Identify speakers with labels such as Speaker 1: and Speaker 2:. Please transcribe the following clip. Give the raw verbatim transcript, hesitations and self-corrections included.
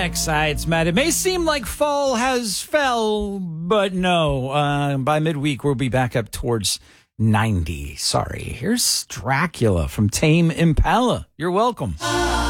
Speaker 1: Next side's Matt. It may seem like fall has fell, but no. Uh, by midweek, we'll be back up towards ninety. Sorry. Here's Dracula from Tame Impala. You're welcome.